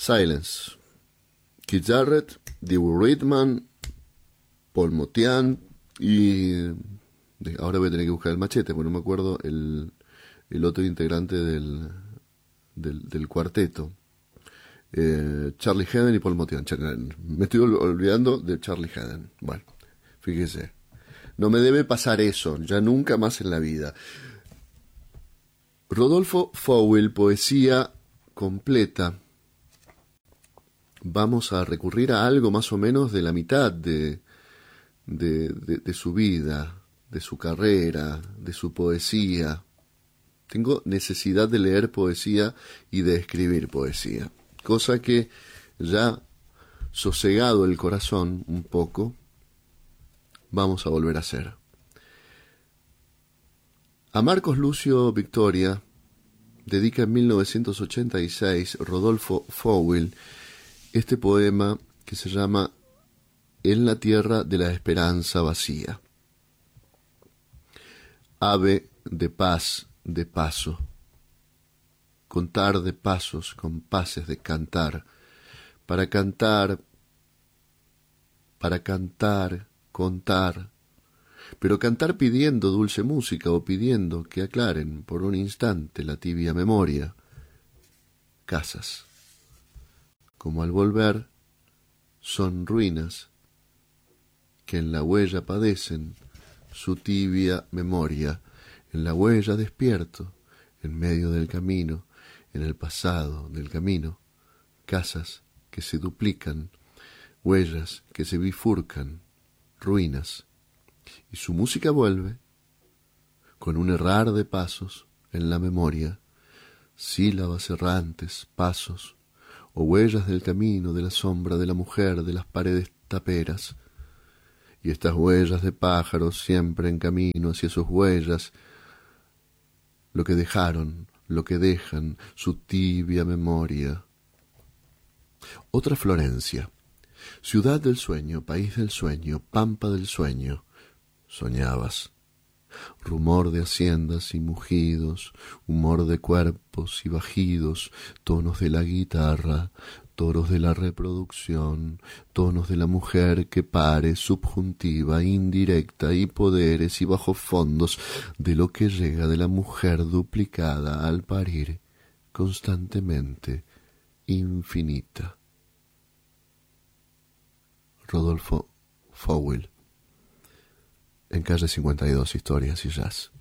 Silence. Keith Jarrett, Dewey Ridman, Paul Motian y... ahora voy a tener que buscar el machete, porque no me acuerdo el otro integrante del cuarteto. Charlie Haden y Paul Motian. Me estoy olvidando de Charlie Haden. Bueno, fíjese. No me debe pasar eso, ya nunca más en la vida. Rodolfo Fowell, poesía completa. Vamos a recurrir a algo más o menos de la mitad de su vida, de su carrera, de su poesía. Tengo necesidad de leer poesía y de escribir poesía, cosa que ya sosegado el corazón un poco, vamos a volver a hacer. A Marcos Lucio Victoria dedica en 1986 Rodolfo Fowell este poema que se llama En la tierra de la esperanza vacía. Ave de paz, de paso, contar de pasos, compases de cantar, para cantar, contar, pero cantar pidiendo dulce música o pidiendo que aclaren por un instante la tibia memoria. Casas, como al volver, son ruinas que en la huella padecen su tibia memoria, en la huella despierto, en medio del camino, en el pasado del camino, casas que se duplican, huellas que se bifurcan, ruinas, y su música vuelve, con un errar de pasos en la memoria, sílabas errantes, pasos, o huellas del camino, de la sombra de la mujer, de las paredes taperas, y estas huellas de pájaros siempre en camino hacia sus huellas, lo que dejaron, lo que dejan, su tibia memoria. Otra Florencia, ciudad del sueño, país del sueño, pampa del sueño, soñabas. Rumor de haciendas y mugidos, humor de cuerpos y bajidos, tonos de la guitarra, toros de la reproducción, tonos de la mujer que pare, subjuntiva, indirecta, y poderes y bajos fondos de lo que llega de la mujer duplicada al parir, constantemente infinita. Rodolfo Fowell, en calle 52, Historias y Jazz.